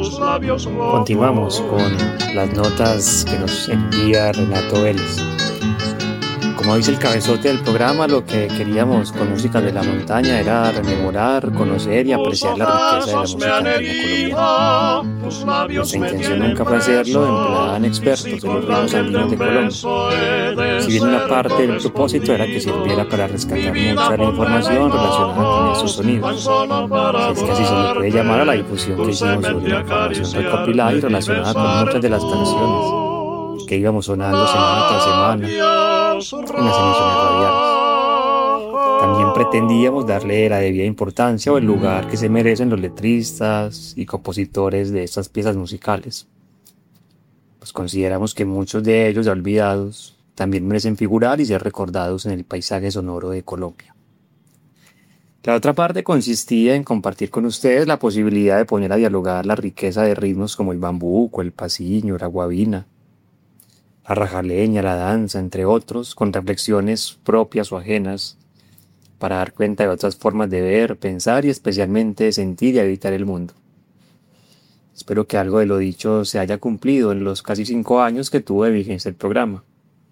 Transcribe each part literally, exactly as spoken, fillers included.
Continuamos con las notas que nos envía Renato Vélez. Como dice el cabezote del programa, lo que queríamos con Música de la Montaña era rememorar, conocer y apreciar la riqueza de la música andina colombiana. Nuestra intención nunca fue hacerlo en plan expertos de los ritmos andinos de Colombia. Si bien una parte del propósito era que sirviera para rescatar mucha de la información relacionada con esos sonidos. Si es que así se le puede llamar a la difusión que hicimos sobre la información recopilada y relacionada con muchas de las canciones que íbamos sonando semana tras semana en las emisiones radiales. También pretendíamos darle la debida importancia o el lugar que se merecen los letristas y compositores de estas piezas musicales. Pues consideramos que muchos de ellos ya olvidados también merecen figurar y ser recordados en el paisaje sonoro de Colombia. La otra parte consistía en compartir con ustedes la posibilidad de poner a dialogar la riqueza de ritmos como el bambuco, el pasiño, la guabina, la rajaleña, la danza, entre otros, con reflexiones propias o ajenas, para dar cuenta de otras formas de ver, pensar y especialmente de sentir y habitar el mundo. Espero que algo de lo dicho se haya cumplido en los casi cinco años que tuvo de vigencia el programa.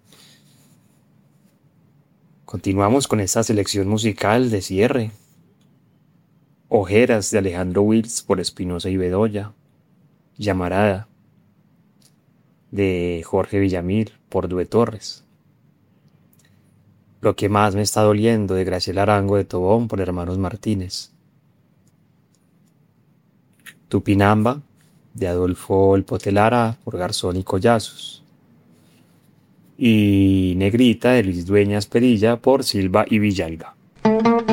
Continuamos con esta selección musical de cierre. Ojeras de Alejandro Wills por Espinosa y Bedoya. Llamarada de Jorge Villamil por Due Torres. Lo que más me está doliendo de Graciela Arango de Tobón por Hermanos Martínez. Tupinamba de Adolfo El Pote Lara por Garzón y Collazos. Y Negrita de Luis Dueñas Perilla por Silva y Villalba.